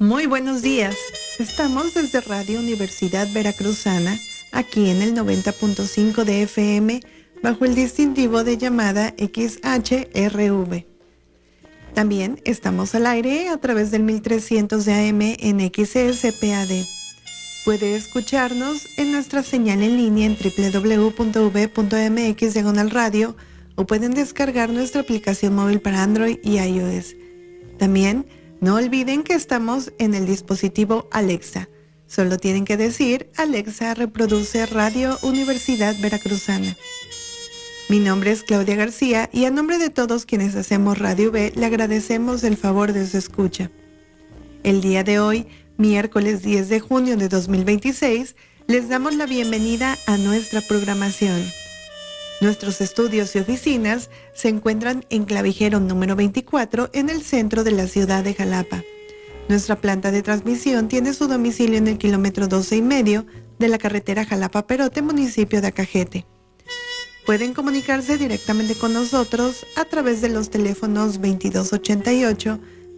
Muy buenos días. Estamos desde Radio Universidad Veracruzana, aquí en el 90.5 de FM, bajo el distintivo de llamada XHRV. También estamos al aire a través del 1300 de AM en XSPAD. Puede escucharnos en nuestra señal en línea en www.v.mx/radio o pueden descargar nuestra aplicación móvil para Android y iOS. También no olviden que estamos en el dispositivo Alexa. Solo tienen que decir: Alexa, reproduce Radio Universidad Veracruzana. Mi nombre es Claudia García y a nombre de todos quienes hacemos Radio V le agradecemos el favor de su escucha. El día de hoy, miércoles 10 de junio de 2026, les damos la bienvenida a nuestra programación. Nuestros estudios y oficinas se encuentran en Clavijero número 24 en el centro de la ciudad de Jalapa. Nuestra planta de transmisión tiene su domicilio en el kilómetro 12,5 de la carretera Jalapa-Perote, municipio de Acajete. Pueden comunicarse directamente con nosotros a través de los teléfonos 2288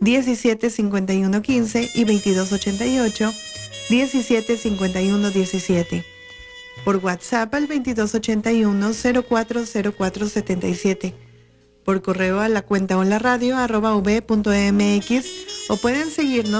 175115 y 2288 175117. Por WhatsApp al 2281-040477, por correo a la cuenta hola radio @v.mx o pueden seguirnos